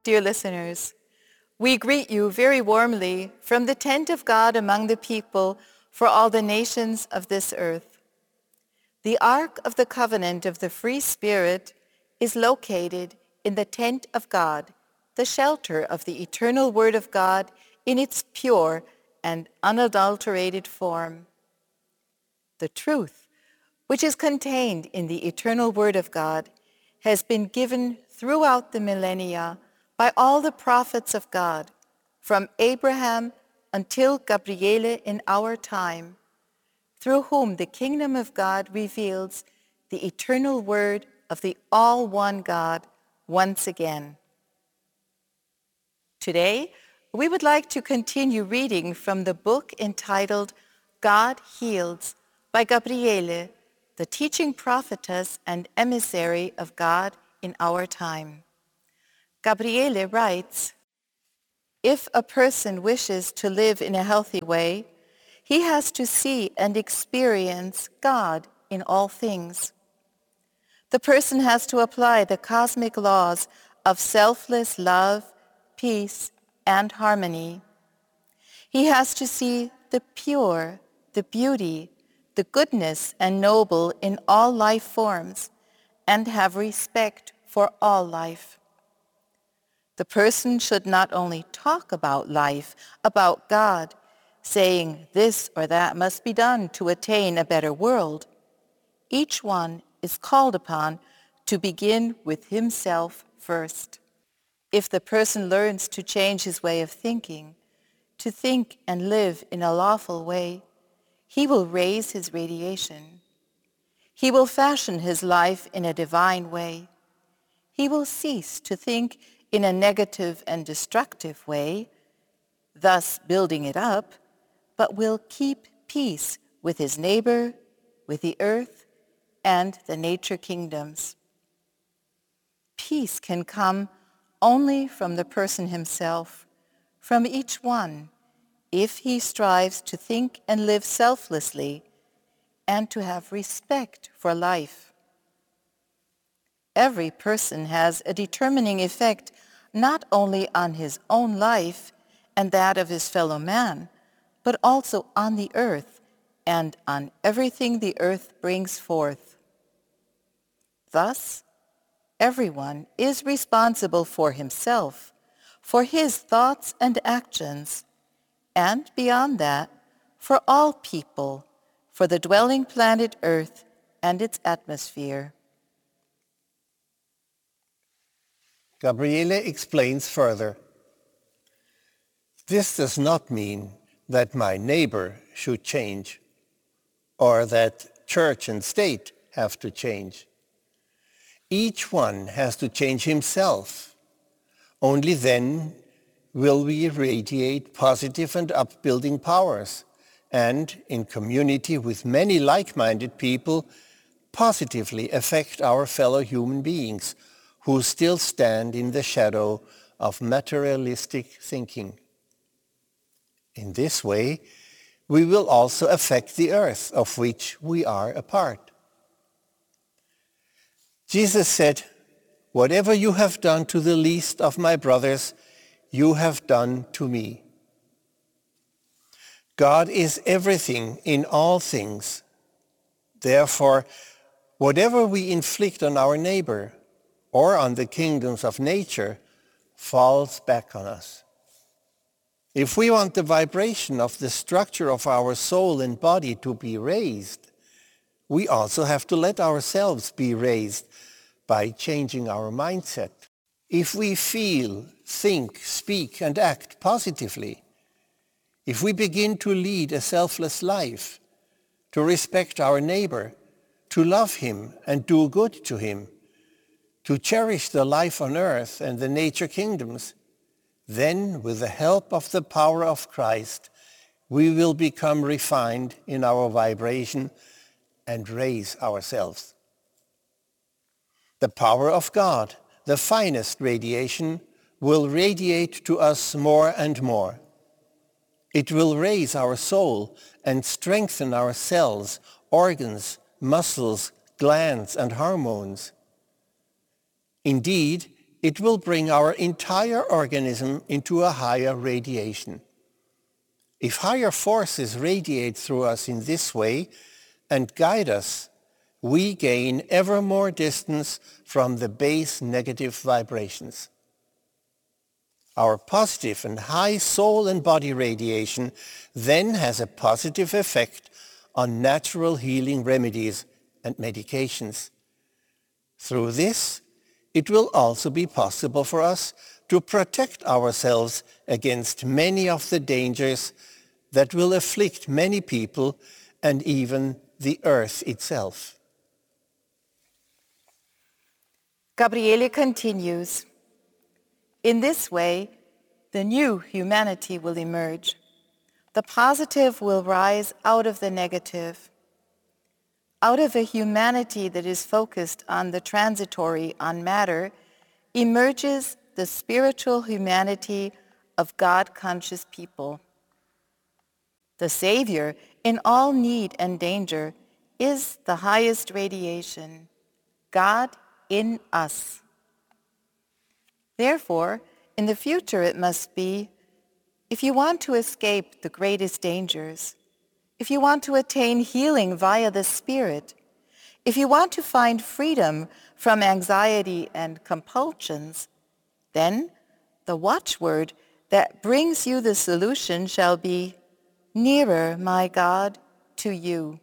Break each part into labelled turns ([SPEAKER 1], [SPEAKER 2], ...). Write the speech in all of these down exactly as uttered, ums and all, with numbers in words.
[SPEAKER 1] dear listeners, we greet you very warmly from the tent of God among the people for all the nations of this earth. The Ark of the Covenant of the Free Spirit is located in the tent of God, the shelter of the eternal Word of God in its pure and unadulterated form. The truth, which is contained in the eternal Word of God, has been given throughout the millennia by all the prophets of God, from Abraham until Gabriele in our time, through whom the kingdom of God reveals the eternal Word of the all-one God once again. Today, we would like to continue reading from the book entitled God Heals by Gabriele, the teaching prophetess and emissary of God in our time. Gabriele writes, "If a person wishes to live in a healthy way, he has to see and experience God in all things. The person has to apply the cosmic laws of selfless love, peace, and harmony. He has to see the pure, the beauty, the goodness and noble in all life forms, and have respect for all life. The person should not only talk about life, about God, saying this or that must be done to attain a better world. Each one is called upon to begin with himself first. If the person learns to change his way of thinking, to think and live in a lawful way, he will raise his radiation. He will fashion his life in a divine way. He will cease to think in a negative and destructive way, thus building it up, but will keep peace with his neighbor, with the earth, and the nature kingdoms. Peace can come only from the person himself, from each one, if he strives to think and live selflessly and to have respect for life. Every person has a determining effect not only on his own life and that of his fellow man, but also on the earth and on everything the earth brings forth. Thus, everyone is responsible for himself, for his thoughts and actions, and beyond that, for all people, for the dwelling planet Earth and its atmosphere."
[SPEAKER 2] Gabriele explains further. This does not mean that my neighbor should change, or that church and state have to change. Each one has to change himself. Only then will we radiate positive and upbuilding powers, and in community with many like-minded people, positively affect our fellow human beings who still stand in the shadow of materialistic thinking. In this way, we will also affect the earth of which we are a part. Jesus said, "Whatever you have done to the least of my brothers, you have done to me." God is everything in all things. Therefore, whatever we inflict on our neighbor or on the kingdoms of nature falls back on us. If we want the vibration of the structure of our soul and body to be raised, we also have to let ourselves be raised by changing our mindset. If we feel, think, speak, and act positively, if we begin to lead a selfless life, to respect our neighbor, to love him and do good to him, to cherish the life on earth and the nature kingdoms, then with the help of the power of Christ, we will become refined in our vibration and raise ourselves. The power of God, the finest radiation, will radiate to us more and more. It will raise our soul and strengthen our cells, organs, muscles, glands, and hormones. Indeed, it will bring our entire organism into a higher radiation. If higher forces radiate through us in this way and guide us, we gain ever more distance from the base negative vibrations. Our positive and high soul and body radiation then has a positive effect on natural healing remedies and medications. Through this, it will also be possible for us to protect ourselves against many of the dangers that will afflict many people and even the earth itself.
[SPEAKER 1] Gabriele continues, in this way, the new humanity will emerge. The positive will rise out of the negative. Out of a humanity that is focused on the transitory, on matter, emerges the spiritual humanity of God-conscious people. The Savior, in all need and danger, is the highest radiation, God in us. Therefore, in the future it must be, if you want to escape the greatest dangers, if you want to attain healing via the Spirit, if you want to find freedom from anxiety and compulsions, then the watchword that brings you the solution shall be, nearer, my God, to you.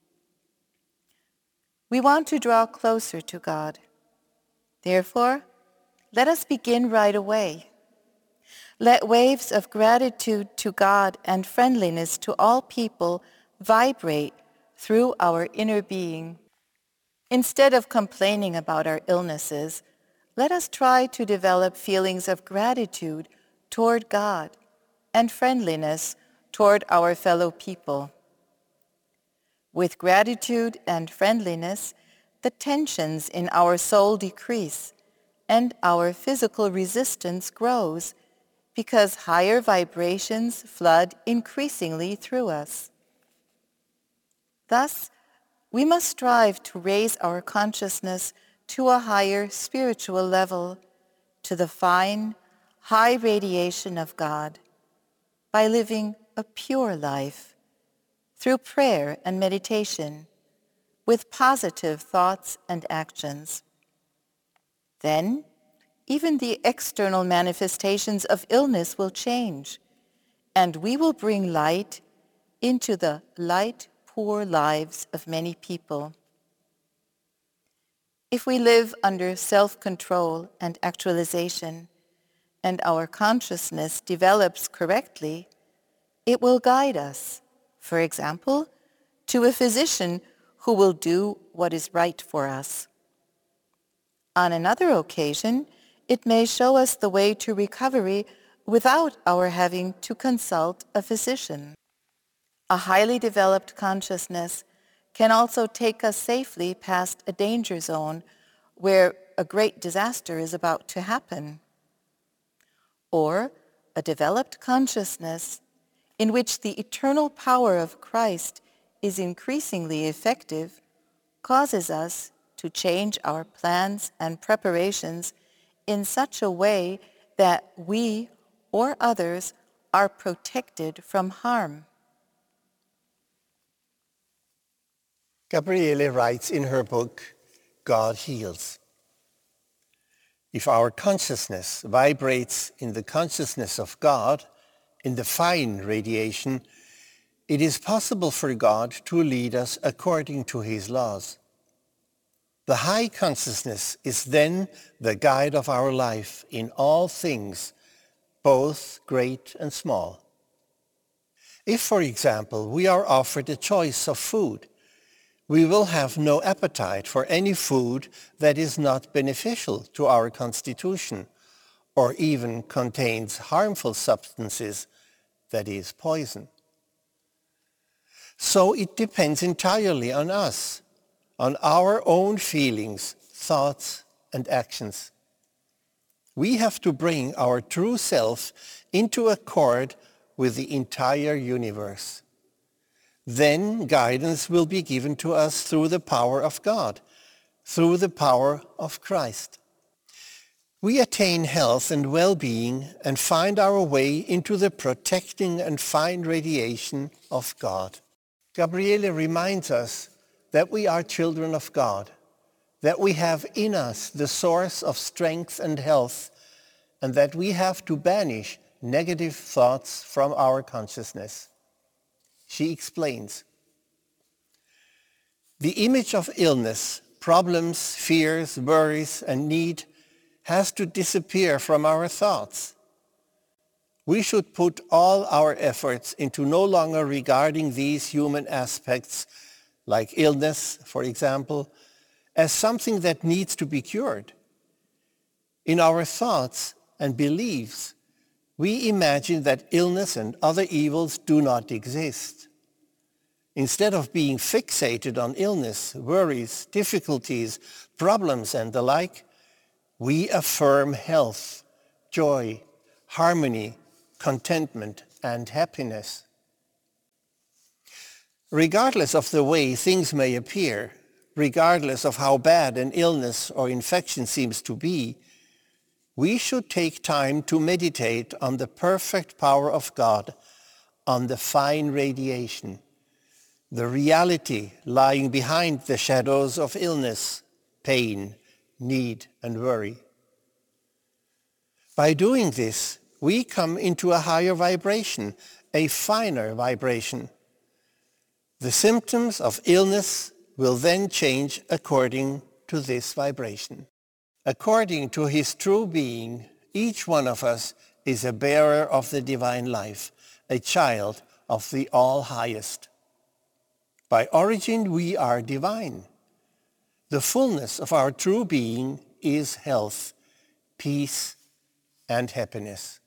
[SPEAKER 1] We want to draw closer to God. Therefore, let us begin right away. Let waves of gratitude to God and friendliness to all people vibrate through our inner being. Instead of complaining about our illnesses, let us try to develop feelings of gratitude toward God and friendliness toward our fellow people. With gratitude and friendliness, the tensions in our soul decrease and our physical resistance grows because higher vibrations flood increasingly through us. Thus, we must strive to raise our consciousness to a higher spiritual level, to the fine, high radiation of God, by living a pure life, through prayer and meditation, with positive thoughts and actions. Then, even the external manifestations of illness will change, and we will bring light into the light-poor lives of many people. If we live under self-control and actualization, and our consciousness develops correctly, it will guide us, for example, to a physician who will do what is right for us. On another occasion, it may show us the way to recovery without our having to consult a physician. A highly developed consciousness can also take us safely past a danger zone where a great disaster is about to happen. Or a developed consciousness in which the eternal power of Christ is increasingly effective causes us to change our plans and preparations in such a way that we or others are protected from harm.
[SPEAKER 2] Gabriele writes in her book, God Heals. If our consciousness vibrates in the consciousness of God, in the fine radiation, it is possible for God to lead us according to his laws. The high consciousness is then the guide of our life in all things, both great and small. If, for example, we are offered a choice of food, we will have no appetite for any food that is not beneficial to our constitution or even contains harmful substances, that is, poison. So it depends entirely on us, on our own feelings, thoughts, and actions. We have to bring our true self into accord with the entire universe. Then guidance will be given to us through the power of God, through the power of Christ. We attain health and well-being and find our way into the protecting and fine radiation of God. Gabriele reminds us that we are children of God, that we have in us the source of strength and health, and that we have to banish negative thoughts from our consciousness. She explains, the image of illness, problems, fears, worries, and need has to disappear from our thoughts. We should put all our efforts into no longer regarding these human aspects, like illness, for example, as something that needs to be cured. In our thoughts and beliefs, we imagine that illness and other evils do not exist. Instead of being fixated on illness, worries, difficulties, problems, and the like, we affirm health, joy, harmony, contentment, and happiness. Regardless of the way things may appear, regardless of how bad an illness or infection seems to be, we should take time to meditate on the perfect power of God, on the fine radiation, the reality lying behind the shadows of illness, pain, need, and worry. By doing this, we come into a higher vibration, a finer vibration. The symptoms of illness will then change according to this vibration. According to his true being, each one of us is a bearer of the divine life, a child of the All-Highest. By origin, we are divine. The fullness of our true being is health, peace, and happiness.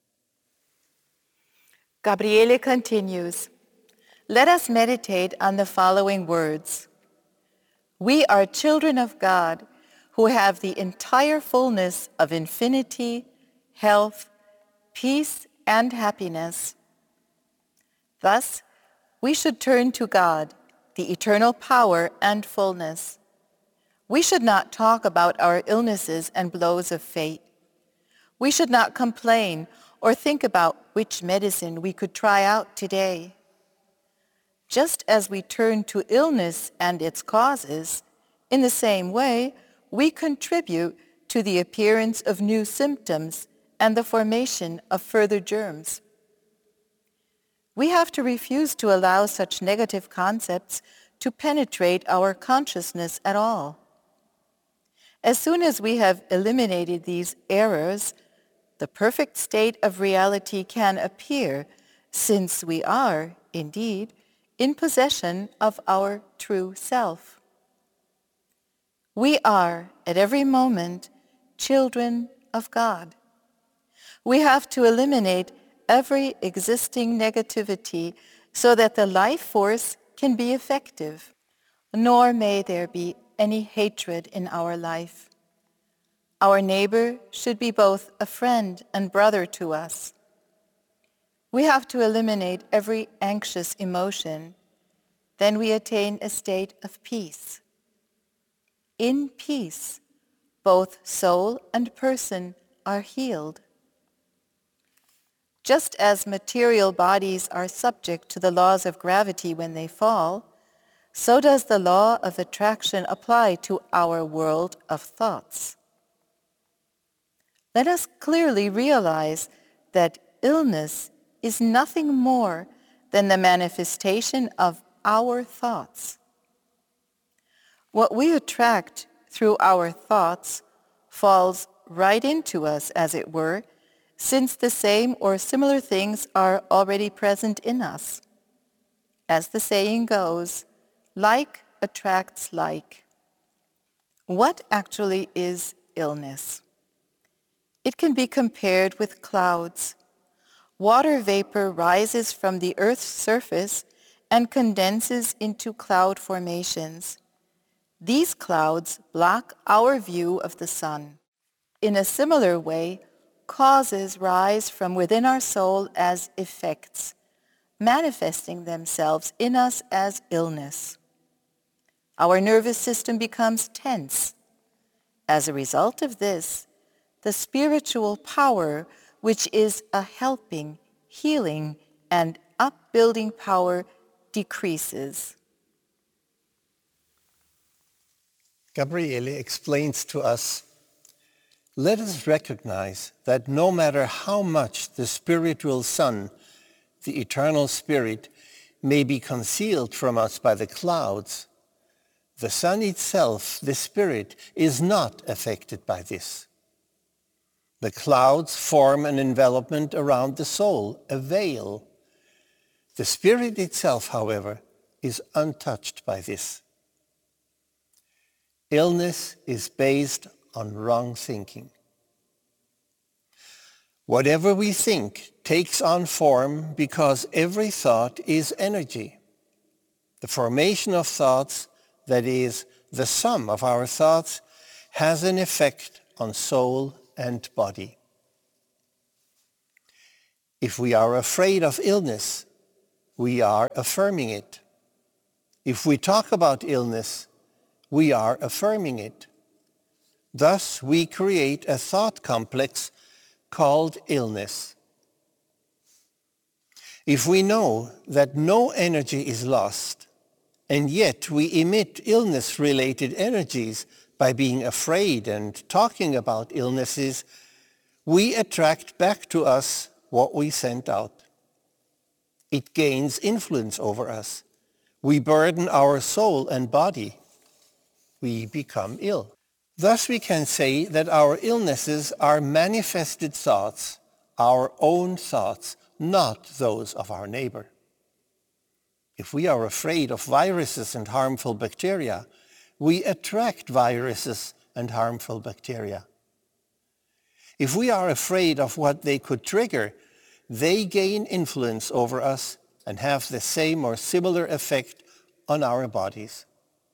[SPEAKER 1] Gabriele continues, let us meditate on the following words. We are children of God who have the entire fullness of infinity, health, peace, and happiness. Thus, we should turn to God, the eternal power and fullness. We should not talk about our illnesses and blows of fate. We should not complain or think about which medicine we could try out today. Just as we turn to illness and its causes, in the same way, we contribute to the appearance of new symptoms and the formation of further germs. We have to refuse to allow such negative concepts to penetrate our consciousness at all. As soon as we have eliminated these errors, the perfect state of reality can appear, since we are, indeed, in possession of our true self. We are, at every moment, children of God. We have to eliminate every existing negativity so that the life force can be effective, nor may there be any hatred in our life. Our neighbor should be both a friend and brother to us. We have to eliminate every anxious emotion. Then we attain a state of peace. In peace, both soul and person are healed. Just as material bodies are subject to the laws of gravity when they fall, so does the law of attraction apply to our world of thoughts. Let us clearly realize that illness is nothing more than the manifestation of our thoughts. What we attract through our thoughts falls right into us, as it were, since the same or similar things are already present in us. As the saying goes, like attracts like. What actually is illness? It can be compared with clouds. Water vapor rises from the Earth's surface and condenses into cloud formations. These clouds block our view of the sun. In a similar way, causes rise from within our soul as effects, manifesting themselves in us as illness. Our nervous system becomes tense. As a result of this, the spiritual power which is a helping, healing, and upbuilding power decreases.
[SPEAKER 2] Gabriele explains to us, let us recognize that no matter how much the spiritual Son, the eternal Spirit, may be concealed from us by the clouds, the Son itself, the Spirit, is not affected by this. The clouds form an envelopment around the soul, a veil. The Spirit itself, however, is untouched by this. Illness is based on wrong thinking. Whatever we think takes on form because every thought is energy. The formation of thoughts, that is, the sum of our thoughts, has an effect on soul and body. If we are afraid of illness, we are affirming it. If we talk about illness, we are affirming it. Thus, we create a thought complex called illness. If we know that no energy is lost, and yet we emit illness-related energies by being afraid and talking about illnesses, we attract back to us what we sent out. It gains influence over us. We burden our soul and body. We become ill. Thus we can say that our illnesses are manifested thoughts, our own thoughts, not those of our neighbor. If we are afraid of viruses and harmful bacteria, we attract viruses and harmful bacteria. If we are afraid of what they could trigger, they gain influence over us and have the same or similar effect on our bodies.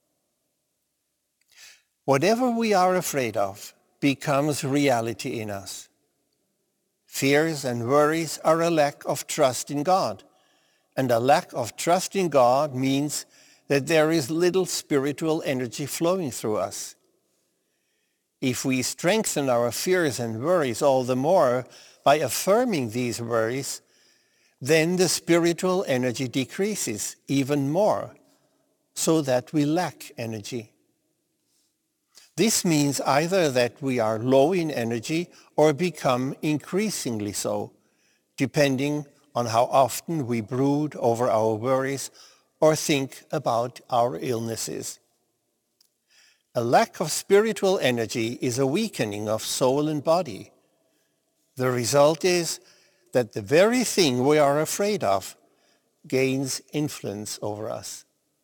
[SPEAKER 2] Whatever we are afraid of becomes reality in us. Fears and worries are a lack of trust in God, and a lack of trust in God means that there is little spiritual energy flowing through us. If we strengthen our fears and worries all the more by affirming these worries, then the spiritual energy decreases even more, so that we lack energy. This means either that we are low in energy or become increasingly so, depending on how often we brood over our worries or think about our illnesses. A lack of spiritual energy is a weakening of soul and body. The result is that the very thing we are afraid of gains influence over us.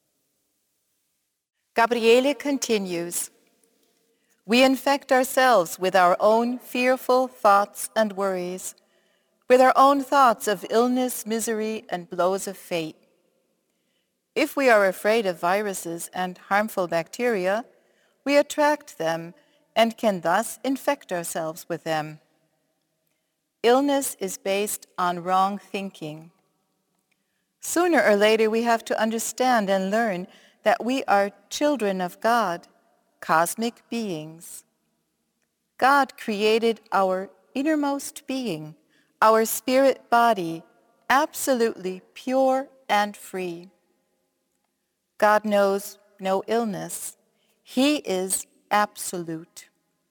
[SPEAKER 1] Gabriele continues, we infect ourselves with our own fearful thoughts and worries, with our own thoughts of illness, misery, and blows of fate. If we are afraid of viruses and harmful bacteria, we attract them and can thus infect ourselves with them. Illness is based on wrong thinking. Sooner or later, we have to understand and learn that we are children of God, cosmic beings. God created our innermost being, our spirit body, absolutely pure and free. God knows no illness. He is absolute.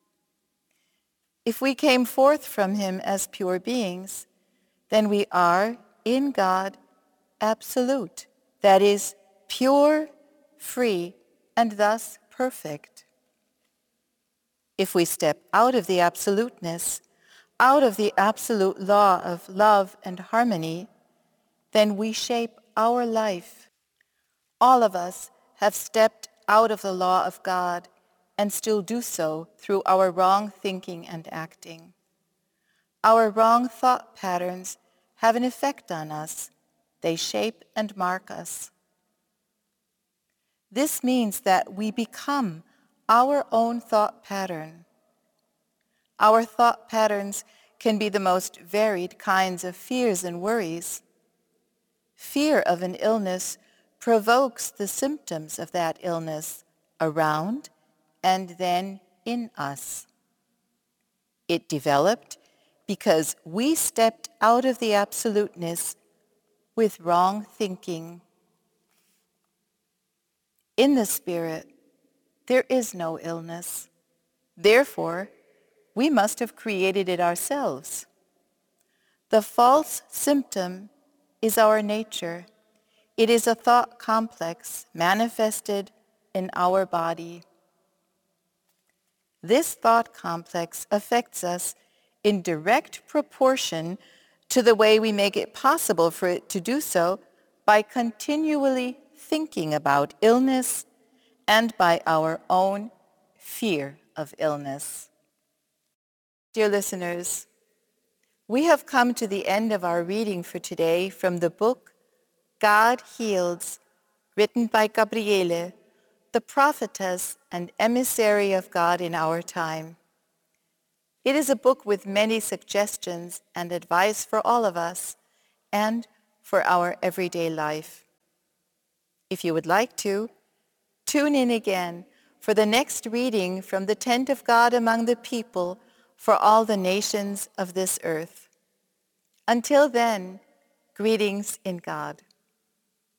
[SPEAKER 1] If we came forth from him as pure beings, then we are, in God, absolute, that is, pure, free, and thus perfect. If we step out of the absoluteness, out of the absolute law of love and harmony, then we shape our life. All of us have stepped out of the law of God and still do so through our wrong thinking and acting. Our wrong thought patterns have an effect on us. They shape and mark us. This means that we become our own thought pattern. Our thought patterns can be the most varied kinds of fears and worries. Fear of an illness provokes the symptoms of that illness around and then in us. It developed because we stepped out of the absoluteness with wrong thinking. In the Spirit, there is no illness. Therefore, we must have created it ourselves. The false symptom is our nature. It is a thought complex manifested in our body. This thought complex affects us in direct proportion to the way we make it possible for it to do so by continually thinking about illness and by our own fear of illness. Dear listeners, we have come to the end of our reading for today from the book God Heals, written by Gabriele, the prophetess and emissary of God in our time. It is a book with many suggestions and advice for all of us and for our everyday life. If you would like to, tune in again for the next reading from the tent of God among the people for all the nations of this earth. Until then, greetings in God.